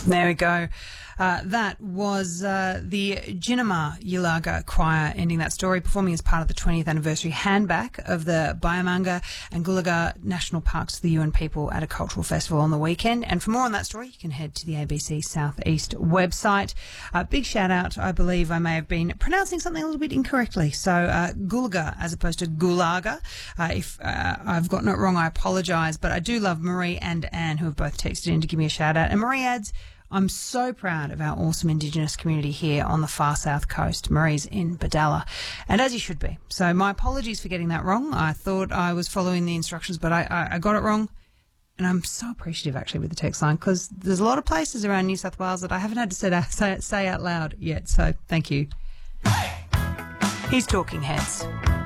There we go. That was the Jinnama Yulaga Choir ending that story, performing as part of the 20th anniversary handback of the Bayamanga and Gulaga National Parks to the Yuin people at a cultural festival on the weekend. And for more on that story, you can head to the ABC Southeast website. Big shout out, I believe I may have been pronouncing something a little bit incorrectly. So Gulaga as opposed to Gulaga. If I've gotten it wrong, I apologise. But I do love Marie and Anne, who have both texted in to give me a shout out. And Marie adds, I'm so proud of our awesome Indigenous community here on the far south coast. Marie's in Badalla, and as you should be. So my apologies for getting that wrong. I thought I was following the instructions, but I got it wrong. And I'm so appreciative, actually, with the text line, because there's a lot of places around New South Wales that I haven't had to say out loud yet. So thank you. Here's Talking Heads.